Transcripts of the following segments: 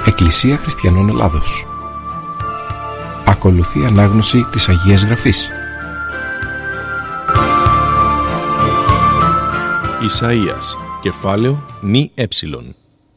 Εκκλησία Χριστιανών Ελλάδος. Ακολουθεί ανάγνωση της Αγίας Γραφής. Ισαΐας, κεφάλαιο νη έψιλον.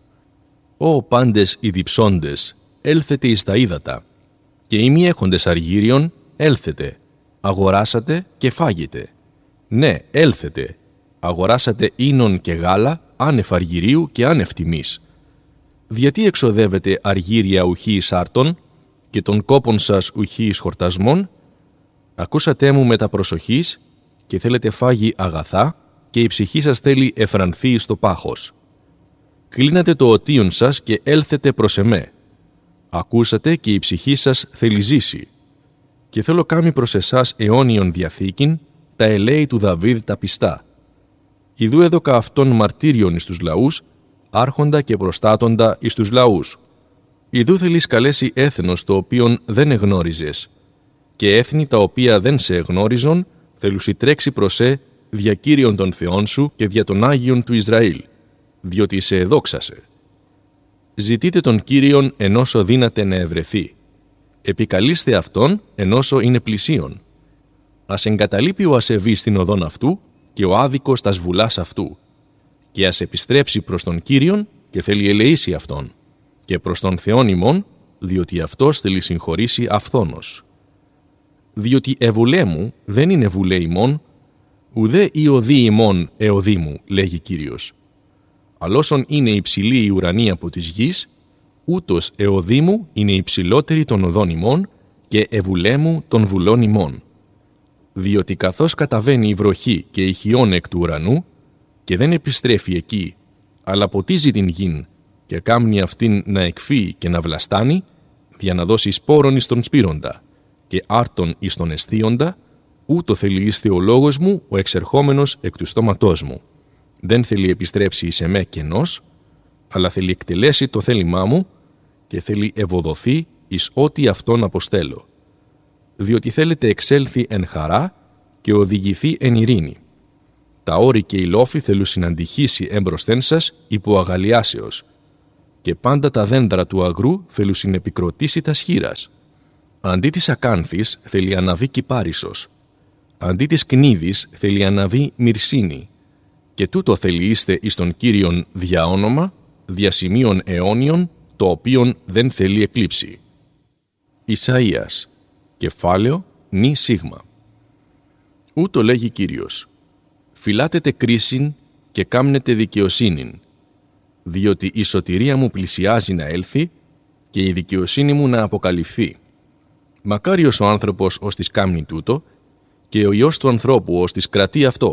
Ω πάντες οι διψώντες, έλθετε εις τα ύδατα, και οι μη έχοντες αργύριον, έλθετε, αγοράσατε και φάγετε. Ναι, έλθετε, αγοράσατε ίνον και γάλα, άνευ αργυρίου και άνευ τιμής. Γιατί εξοδεύετε αργύρια ουχή εις άρτων, και των κόπων σας ουχή εις χορτασμών? Ακούσατε μου μετα προσοχής, και θέλετε φάγει αγαθά, και η ψυχή σας θέλει εφρανθεί στο πάχος. Κλείνατε το οτίον σας και έλθετε προς εμέ. Ακούσατε και η ψυχή σας θέλει ζήσει. Και θέλω κάμει προς εσάς αιώνιον διαθήκην, τα ελέη του Δαβίδ τα πιστά. Ιδού έδωκα αυτόν μαρτύριον εις τους λαούς, άρχοντα και προστάτοντα εις τους λαούς. Ιδού θέλεις καλέσει έθνος το οποίον δεν εγνώριζες, και έθνη τα οποία δεν σε εγνώριζον, θέλουσι τρέξει προς δια Κύριον των Θεών σου και δια των Άγιων του Ισραήλ, διότι σε εδόξασε. Ζητείτε τον Κύριον ενώσο δύναται να ευρεθεί. Επικαλείστε αυτόν ενώσο είναι πλησίον. Ας εγκαταλείπει ο ασεβής στην οδόν αυτού και ο άδικος τας βουλάς αυτού. Και ας επιστρέψει προς τον Κύριον και θέλει ελεήσει αυτόν. Και προς τον Θεόν ημών, διότι αυτός θέλει συγχωρήσει αυθόνος. Διότι εβουλέ μου δεν είναι βουλέ ημών, ουδέ η οδή ημών εωδή μου, λέγει Κύριος. Αλλόσον είναι υψηλή η ουρανή από της γης, ούτως εωδή μου είναι υψηλότερη των οδών ημών και εβουλέ μου των βουλών ημών. Διότι καθώς καταβαίνει η βροχή και η χιόν εκ του ουρανού, και δεν επιστρέφει εκεί, αλλά ποτίζει την γην και κάμνει αυτήν να εκφύει και να βλαστάνει, για να δώσει σπόρον εις τον σπείροντα και άρτον εις τον αισθίοντα, ούτω θέλει είστε ο λόγος μου ο εξερχόμενος εκ του στόματός μου. Δεν θέλει επιστρέψει εις εμέ κενός, αλλά θέλει εκτελέσει το θέλημά μου και θέλει ευοδοθεί εις ό,τι αυτόν αποστέλω. Διότι θέλετε εξέλθει εν χαρά και οδηγηθεί εν ειρήνη. Τα όρη και οι λόφοι θέλουν συναντυχήσει εμπροσθέν σας υπό αγαλιάσεως, και πάντα τα δέντρα του αγρού θέλουν συνεπικροτήσει τα σχήρας. Αντί της ακάνθης θέλει αναβεί κυπάρισος, αντί της κνίδης θέλει αναβεί μυρσίνη, και τούτο θέλει είστε εις τον Κύριον δια όνομα, δια σημείων αιώνιων, το οποίον δεν θέλει εκλείψει. Ισαΐας, κεφάλαιο νη σίγμα. Ούτω λέγει Κύριος, φυλάτετε κρίσιν και κάμνετε δικαιοσύνην, διότι η σωτηρία μου πλησιάζει να έλθει και η δικαιοσύνη μου να αποκαλυφθεί. Μακάριος ο άνθρωπος ως της κάμνει τούτο και ο Υιός του ανθρώπου ως της κρατεί αυτό,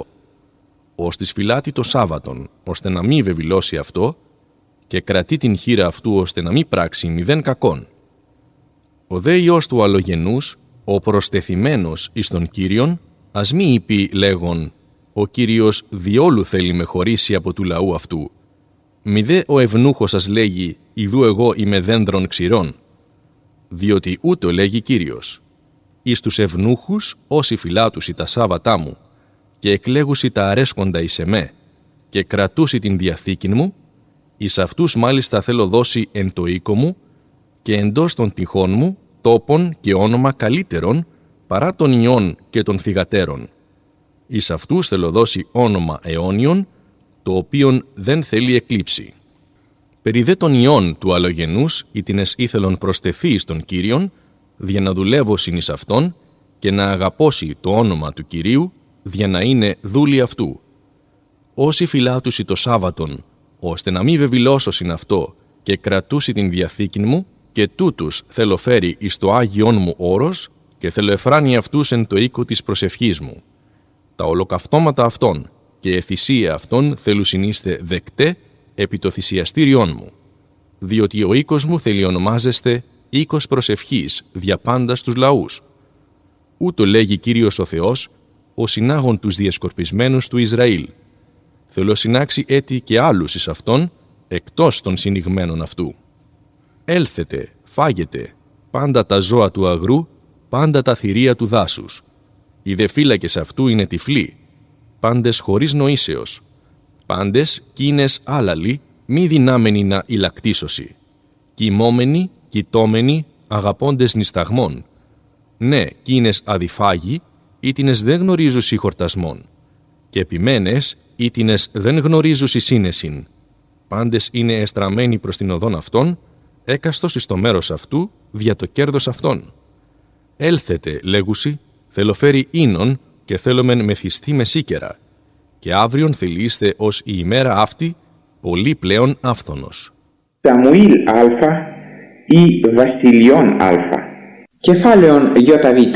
ως της φυλάτει το Σάββατον, ώστε να μη βεβηλώσει αυτό και κρατεί την χείρα αυτού ώστε να μη πράξει μηδέν κακόν. Ο δε Υιός του αλλογενούς, ο προστεθειμένος εις τον Κύριον, ας μη είπε λέγον, ο Κύριος διόλου θέλει με χωρίσει από του λαού αυτού. Μη δε ο ευνούχος σας λέγει, ιδού εγώ είμαι δένδρον ξηρών. Διότι ούτω λέγει Κύριος, εις τους ευνούχους όσοι φυλάτουσι τα Σάββατά μου, και εκλέγουσι τα αρέσκοντα εις εμέ, και κρατούσι την διαθήκην μου, εις αυτούς μάλιστα θέλω δώσει εν το οίκο μου, και εντός των τυχών μου τόπον και όνομα καλύτερον, παρά των ιών και των θυγατέρων. Εις αυτούς θέλω δώσει όνομα αιώνιον, το οποίον δεν θέλει εκλείψει. Περί δε των ιών του αλλογενούς, ήτινες ήθελον προστεθεί εις τον Κύριον, δια να δουλεύωσιν εις αυτόν και να αγαπώσει το όνομα του Κυρίου, δια να είναι δούλοι αυτού. Όσοι φυλάτουσι το Σάββατον, ώστε να μη βεβηλώσωσιν αυτό και κρατούσι την διαθήκην μου, και τούτους θέλω φέρει εις το Άγιον μου όρος και θέλω εφράνει αυτούς εν το οίκο της προσευχής μου. Τα ολοκαυτώματα αυτών και εθυσία αυτών θέλουν συνείστε δεκτέ επί το θυσιαστήριόν μου, διότι ο οίκος μου θέλει ονομάζεστε οίκος προσευχής δια πάντα στους λαούς. Ούτω λέγει Κύριος ο Θεός, ο συνάγων τους διασκορπισμένους του Ισραήλ. Θέλω συνάξει έτη και άλλους εις αυτόν, εκτός των συνηγμένων αυτού. Έλθετε, φάγετε, πάντα τα ζώα του αγρού, πάντα τα θηρία του δάσους. Οι δε φύλακες αυτού είναι τυφλοί, πάντες χωρίς νοήσεως. Πάντες κίνες άλαλοι, μη δυνάμενοι να ηλακτήσωσι. κοιμόμενοι, κοιτόμενοι, αγαπώντες νησταγμών. Ναι, κείνες αδιφάγοι, ήτινες δεν γνωρίζουσι χορτασμών. Και επιμένες, ήτινες δεν γνωρίζουσι σύνεσιν. Πάντες είναι εστραμμένοι προς την οδόν αυτών, έκαστος εις το μέρος αυτού, δια το κέρδος αυτών. Έλθετε, λέγουσι, θελοφέρει ίνον και θέλομεν μεθυστεί με σίκερα. Και αύριον θελείστε ως η ημέρα αυτή, πολύ πλέον άφθονος. Σαμουήλ Α ή Βασιλειών Α. Κεφάλαιον ΙΒ.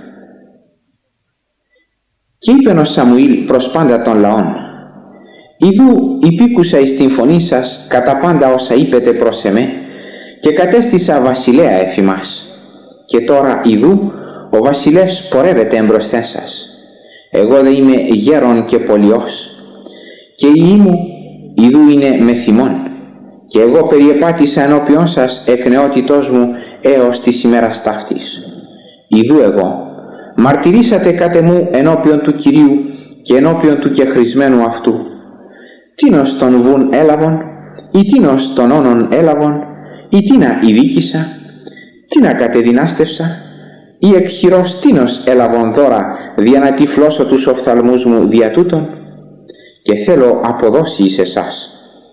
Και είπεν ο Σαμουήλ προς πάντα των λαών: Ιδού υπήκουσα εις την φωνή σας κατά πάντα όσα είπετε προς εμέ, και κατέστησα βασιλέα εφ' ημάς. Και τώρα ιδού ο βασιλεύς πορεύεται εμπροσθέν σας. Εγώ δε είμαι γέρον και πολιός, και η γη μου ιδού είναι με θυμών, και εγώ περιεπάτησα ενώπιον σας εκ νεότητός μου έως της ημέρας ταύτης. Ιδού εγώ μαρτυρήσατε κάτε μου ενώπιον του Κυρίου και ενώπιον του κεχρισμένου αυτού. Τίνος τον βουν έλαβον, ή τίνος τον όνον έλαβον, ή τίνα ειδίκησα, τίνα κατεδυνάστευσα, ή εκ χειρός τίνος έλαβον δώρα δια να τυφλώσω τους οφθαλμούς μου δια τούτων, και θέλω αποδώσει εις εσάς.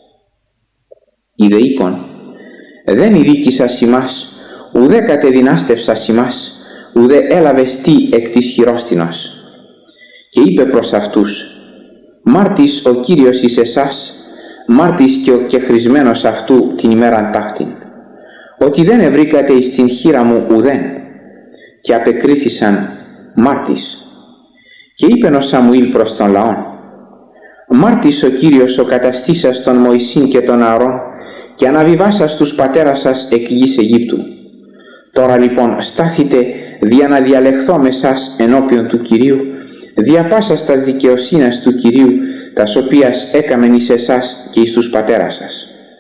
Ιδε είπων, δεν ειδίκησα ημάς, ουδέ κατεδυνάστευσα ημάς, ουδέ έλαβες τι εκ της χειρός τίνος. Και είπε προς αυτούς, μάρτης ο Κύριος εις εσάς, μάρτης και ο κεχρισμένος αυτού την ημέραν ταύτην, ότι δεν ευρήκατε εις την χείρα μου ουδέν. Και απεκρίθησαν, μάρτης. Και είπεν ο Σαμουήλ προς τον λαόν, μάρτης ο Κύριος ο καταστήσας τον Μωυσήν και τον Ααρών, και αναβιβάσας τους πατέρας σας εκ γης Αιγύπτου. Τώρα λοιπόν στάθητε δια να διαλεχθώ με σας ενώπιον του Κυρίου, δια πάσας τας δικαιοσύνας του Κυρίου, τας οποίας έκαμεν εις εσάς και εις τους πατέρας σας.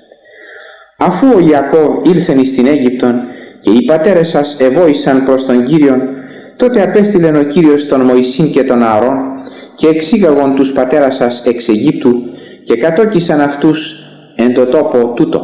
Αφού ο Ιακώβ ήλθεν εις την Αίγυπτον και οι πατέρες σας εβόησαν προς τον Κύριον, τότε απέστειλεν ο Κύριος τον Μωυσήν και τον Ααρών και εξήγαγον τους πατέρας σας εξ Αιγύπτου και κατόκισαν αυτούς εν το τόπο τούτο.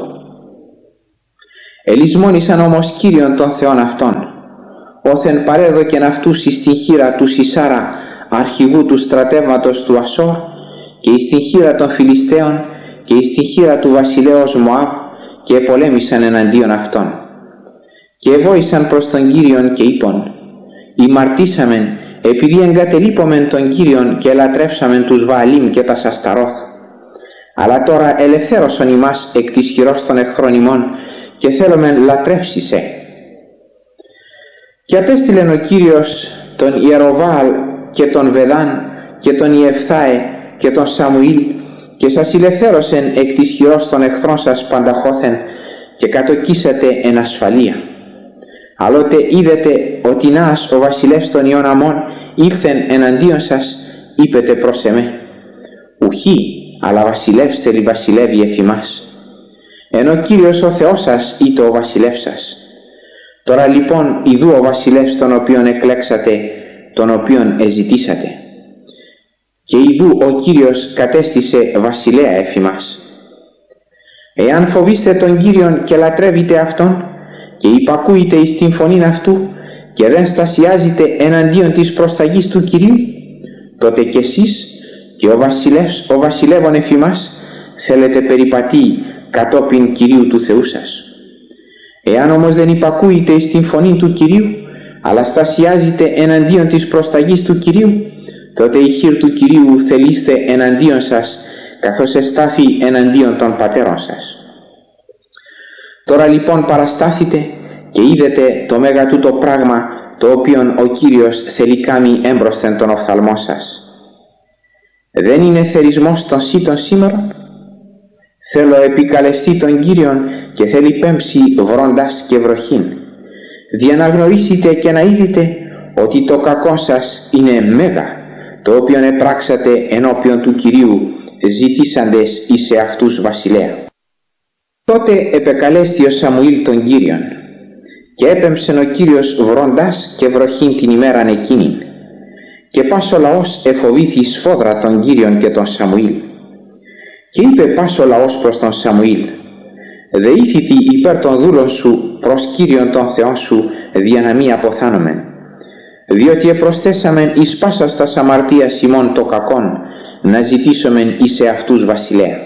Ελισμόνησαν όμως Κύριον των Θεών αυτών, όθεν παρέδοκεν αυτούς εις την χείρα του Σισάρα αρχηγού του στρατεύματος του Ασόρ και εις την χείρα των Φιλιστέων και εις την χείρα του βασιλέως Μωάβ, και επολέμησαν εναντίον αυτών. Και εβόησαν προς τον Κύριον και είπον, ημαρτήσαμεν επειδή εγκατελείπομεν τον Κύριον και ελατρεύσαμεν τους Βααλίμ και τας Ασταρόθ. Αλλά τώρα ελευθέρωσον ημάς εκ της χειρός των εχθρών ημών και θέλομεν λατρεύσισε. Και απέστειλεν ο Κύριος τον Ιεροβάαλ και τον Βεδάν και τον Ιεφθάε και τον Σαμουήλ και σας ελευθέρωσεν εκ της χειρός των εχθρών σας πανταχώθεν και κατοκίσατε εν ασφαλεία. Άλλοτε είδετε ότι Νаас ο βασιλεύς των Ιών Αμών ήλθεν εναντίον σας, είπετε προς εμέ, ουχή, αλλά βασιλεύς θέλει βασιλεύει εφ' ημάς. Ενώ Κύριος ο Θεός σας είτε ο βασιλεύς σας. Τώρα λοιπόν ιδού ο βασιλεύς τον οποίον εκλέξατε, τον οποίον εζητήσατε. Και ιδού ο Κύριος κατέστησε βασιλέα εφ' ημάς. Εάν φοβήστε τον Κύριον και λατρεύετε Αυτόν και υπακούετε εις την φωνήν Αυτού και δεν στασιάζετε εναντίον της προσταγής του Κυρίου, τότε κι εσείς και ο βασιλεύς, ο βασιλεύων εφ' ημάς, θέλετε περιπατεί κατόπιν Κυρίου του Θεού σας. Εάν όμως δεν υπακούετε εις την φωνή του Κυρίου, αλλά στασιάζετε εναντίον της προσταγής του Κυρίου, τότε η χείρ του Κυρίου θελείστε εναντίον σας, καθώς εστάθη εναντίον των πατέρων σας. Τώρα λοιπόν παραστάθητε και είδετε το μέγα τούτο πράγμα, το οποίον ο Κύριος θέλει κάμει έμπροσθεν τον οφθαλμό σας. Δεν είναι θερισμός των σύτων σήμερα? Θέλω επικαλεστεί τον Κύριον και θέλει πέμψει βρόντας και βροχήν. Δια να γνωρίσετε και να είδετε ότι το κακό σας είναι μέγα, το οποίον επράξατε ενώπιον του Κυρίου, ζητήσαντες εις εαυτούς βασιλέα. Τότε επεκαλέστη ο Σαμουήλ τον Κύριον και έπεμψεν ο Κύριος βρόντας και βροχήν την ημέραν εκείνην. Και πας ο λαός εφοβήθη σφόδρα τον Κύριον και τον Σαμουήλ. Και είπε πας ο λαός προς τον Σαμουήλ, δεήθητη υπέρ των δούλων σου προς Κύριον των Θεών σου, δια να μη αποθάνομεν. Διότι επροσθέσαμεν εις πάσας τας αμαρτίας ημών το κακόν, να ζητήσομεν εις εαυτούς βασιλέα.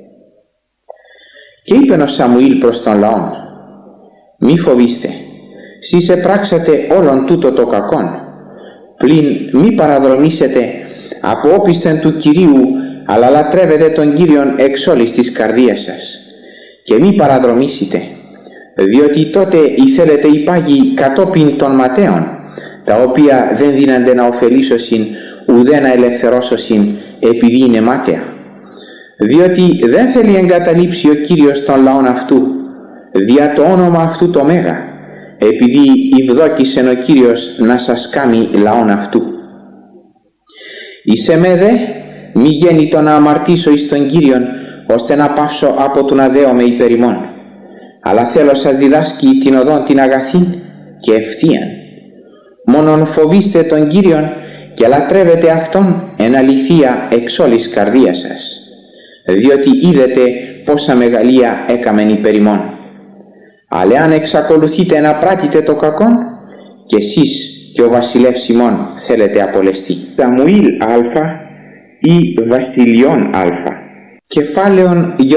Και είπεν ο Σαμουήλ προς τον λαόν: μη φοβήστε, σεις επράξατε όλον τούτο το κακόν, πλην μη παραδρομήσετε από όπισθεν του Κυρίου, αλλά λατρεύετε τον Κύριον εξ όλης της καρδίας σας, και μη παραδρομήσετε, διότι τότε ήθελετε υπάγει κατόπιν των ματέων, τα οποία δεν δίνανται να ωφελήσωσιν ουδέ να ελευθερώσωσιν, επειδή είναι μάταια. Διότι δεν θέλει εγκαταλείψει ο Κύριος των λαών αυτού, δια το όνομα αυτού το μέγα, επειδή ευδόκησεν ο Κύριος να σας κάμει λαών αυτού. Εις εμέ δε μη γέννητο να αμαρτήσω εις τον Κύριον, ώστε να πάυσω από του να δέομαι υπέρ ημών, αλλά θέλω σας διδάσκει την οδόν την αγαθήν και ευθείαν. Μόνον φοβήστε τον Κύριον και λατρεύετε Αυτόν εν αληθεία εξ όλης καρδίας σας, διότι είδετε πόσα μεγαλεία έκαμεν υπέρ ημών. Αλλά αν εξακολουθείτε να πράττετε το κακόν, και εσείς και ο βασιλεύς ημών θέλετε απολεστεί. Σαμουήλ Α ή Βασιλειών Α. Κεφάλαιον Ι.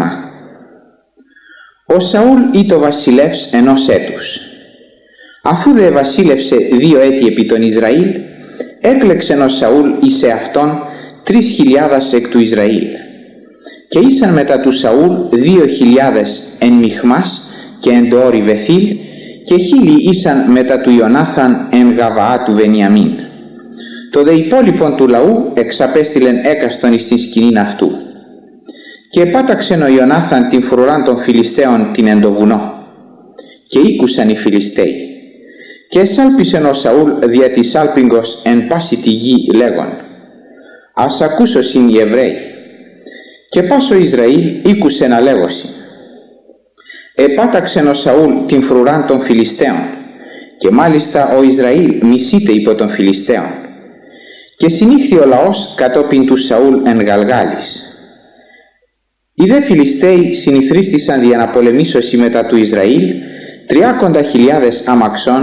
Ο Σαούλ ήτο βασιλεύς ενός έτους. Αφού δε βασίλευσε 2 έτη επί τον Ισραήλ, έκλεξεν ο Σαούλ εις εαυτόν 3.000 εκ του Ισραήλ. Και ήσαν μετά του Σαούλ 2.000 εν Μιχμάς και εν το όρι Βεθήλ, και 1.000 ήσαν μετά του Ιωνάθαν εν Γαβαά του Βενιαμίν. Το δε υπόλοιπον του λαού εξαπέστειλεν έκαστον εις την σκηνήν αυτού. Και επάταξεν ο Ιωνάθαν την φρουράν των Φιλιστέων την εν το βουνό. Και ήκουσαν οι Φιλιστέοι. Και εσάλπισεν ο Σαούλ δια της άλπιγγος εν πάση τη γη λέγον: ας ακούσωσιν οι Εβραίοι. Και πας ο Ισραήλ ήκουσε να λέγωσιν. Επάταξεν ο Σαούλ την φρουράν των Φιλιστέων, και μάλιστα ο Ισραήλ μισείται υπό των Φιλιστέων. Και συνήχθη ο λαός κατόπιν του Σαούλ εν Γαλγάλης. Οι δε Φιλιστέοι συνηθρίστησαν για να πολεμήσωσι μετά του Ισραήλ 30.000 αμαξών